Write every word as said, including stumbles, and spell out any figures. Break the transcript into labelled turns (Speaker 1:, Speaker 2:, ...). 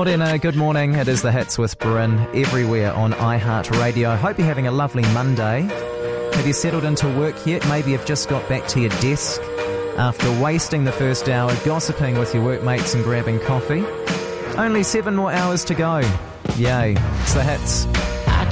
Speaker 1: Morena, good morning. It is the Hits with Bryn everywhere on iHeartRadio. Hope you're having a lovely Monday. Have you settled into work yet? Maybe you've just got back to your desk after wasting the first hour gossiping with your workmates and grabbing coffee. Only seven more hours to go. Yay. It's the Hits.